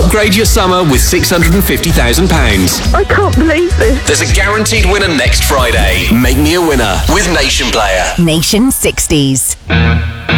Upgrade your summer with £650,000. I can't believe this. There's a guaranteed winner next Friday. Make me a winner with Nation Player. Nation 60s.